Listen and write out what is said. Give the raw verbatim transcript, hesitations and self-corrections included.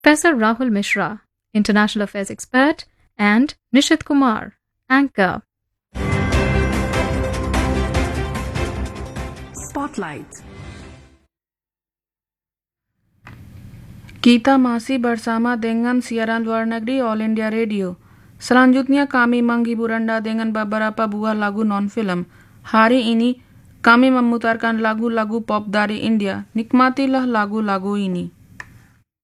Professor Rahul Mishra, International Affairs expert, and Nishit Kumar, anchor. Spotlight. Kita masih bersama dengan siaran luar negeri All India Radio. Selanjutnya kami menghibur Anda dengan beberapa buah lagu non-film. Hari ini kami memutarkan lagu-lagu pop dari India. Nikmatilah lagu-lagu ini.